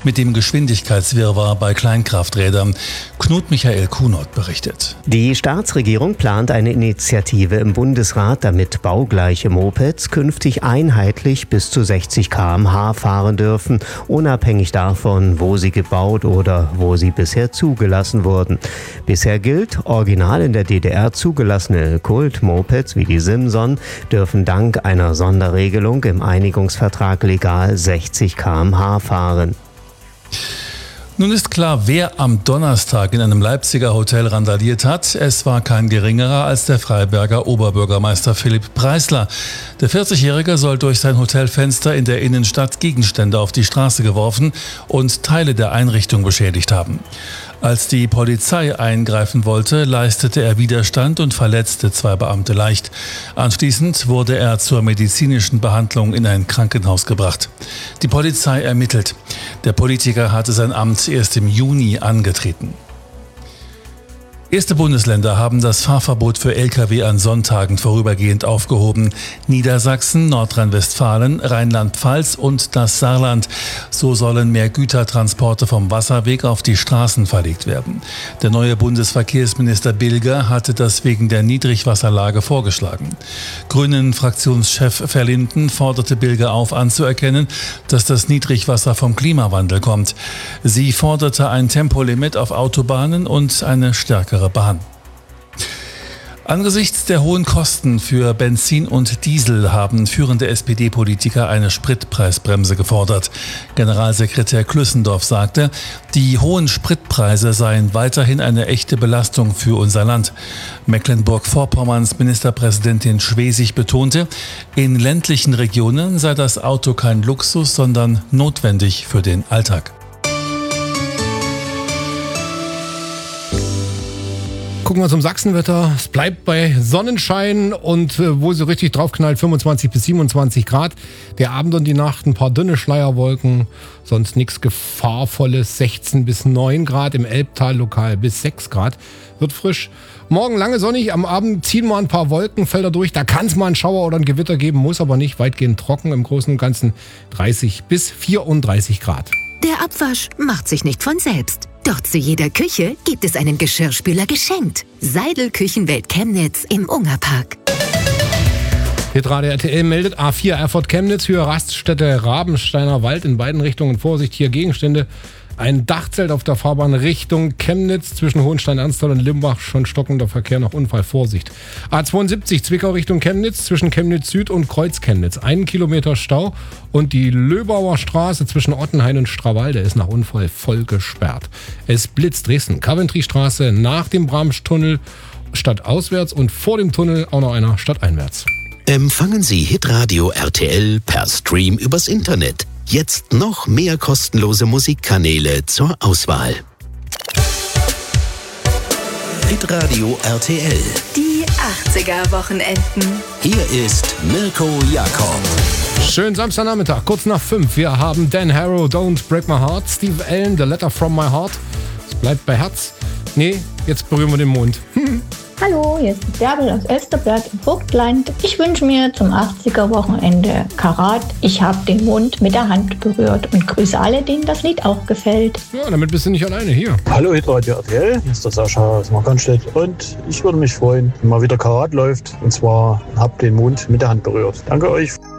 mit dem Geschwindigkeitswirrwarr bei Kleinkrafträdern. Knut Michael Kunert berichtet. Die Staatsregierung plant eine Initiative im Bundesrat, damit baugleiche Mopeds künftig einheitlich bis zu 60 km/h fahren dürfen, unabhängig davon, wo sie gebaut oder wo sie bisher zugelassen wurden. Bisher gilt, original in der DDR zugelassene Kult-Mopeds wie die Simson dürfen dank einer Sonderregelung im Einigungsvertrag legal 60 km/h fahren. Nun ist klar, wer am Donnerstag in einem Leipziger Hotel randaliert hat. Es war kein geringerer als der Freiberger Oberbürgermeister Philipp Preisler. Der 40-Jährige soll durch sein Hotelfenster in der Innenstadt Gegenstände auf die Straße geworfen und Teile der Einrichtung beschädigt haben. Als die Polizei eingreifen wollte, leistete er Widerstand und verletzte 2 Beamte leicht. Anschließend wurde er zur medizinischen Behandlung in ein Krankenhaus gebracht. Die Polizei ermittelt. Der Politiker hatte sein Amt erst im Juni angetreten. Erste Bundesländer haben das Fahrverbot für Lkw an Sonntagen vorübergehend aufgehoben. Niedersachsen, Nordrhein-Westfalen, Rheinland-Pfalz und das Saarland. So sollen mehr Gütertransporte vom Wasserweg auf die Straßen verlegt werden. Der neue Bundesverkehrsminister Bilger hatte das wegen der Niedrigwasserlage vorgeschlagen. Grünen-Fraktionschef Verlinden forderte Bilger auf, anzuerkennen, dass das Niedrigwasser vom Klimawandel kommt. Sie forderte ein Tempolimit auf Autobahnen und eine stärkere Bahn. Angesichts der hohen Kosten für Benzin und Diesel haben führende SPD-Politiker eine Spritpreisbremse gefordert. Generalsekretär Klüssendorf sagte, die hohen Spritpreise seien weiterhin eine echte Belastung für unser Land. Mecklenburg-Vorpommerns Ministerpräsidentin Schwesig betonte, in ländlichen Regionen sei das Auto kein Luxus, sondern notwendig für den Alltag. Gucken wir zum Sachsenwetter. Es bleibt bei Sonnenschein und wo sie richtig draufknallt, 25 bis 27 Grad. Der Abend und die Nacht ein paar dünne Schleierwolken, sonst nichts Gefahrvolles, 16 bis 9 Grad, im Elbtal lokal bis 6 Grad. Wird frisch. Morgen lange sonnig, am Abend ziehen wir ein paar Wolkenfelder durch. Da kann es mal einen Schauer oder ein Gewitter geben, muss aber nicht, weitgehend trocken, im Großen und Ganzen 30 bis 34 Grad. Der Abwasch macht sich nicht von selbst. Doch zu jeder Küche gibt es einen Geschirrspüler geschenkt. Seidel Küchenwelt Chemnitz im Ungerpark. Hitradio RTL meldet A4 Erfurt Chemnitz, Höhe Raststätte Rabensteiner Wald in beiden Richtungen. Vorsicht, hier Gegenstände. Ein Dachzelt auf der Fahrbahn Richtung Chemnitz zwischen Hohenstein-Ernsthal und Limbach. Schon stockender Verkehr nach Unfall. Vorsicht. A72 Zwickau Richtung Chemnitz zwischen Chemnitz Süd und Kreuz Chemnitz. 1 Kilometer Stau und die Löbauer Straße zwischen Ottenhain und Strawalde ist nach Unfall voll gesperrt. Es blitzt Dresden. Coventry Straße nach dem Bramstunnel stadtauswärts und vor dem Tunnel auch noch einer stadteinwärts. Empfangen Sie Hitradio RTL per Stream übers Internet. Jetzt noch mehr kostenlose Musikkanäle zur Auswahl. Hitradio RTL. Die 80er-Wochenenden. Hier ist Mirko Jakob. Schönen Samstagnachmittag, kurz nach 5. Wir haben Dan Harrow, Don't Break My Heart, Steve Allen, The Letter From My Heart. Es bleibt bei Herz. Nee, jetzt berühren wir den Mond. Hallo, hier ist die Bärbel aus Elsterberg im Vogtland. Ich wünsche mir zum 80er-Wochenende Karat. Ich habe den Mond mit der Hand berührt und grüße alle, denen das Lied auch gefällt. Ja, damit bist du nicht alleine hier. Hallo Hitradio RTL, hier ist der Sascha aus Markranstädt und ich würde mich freuen, wenn mal wieder Karat läuft und zwar hab den Mond mit der Hand berührt. Danke euch.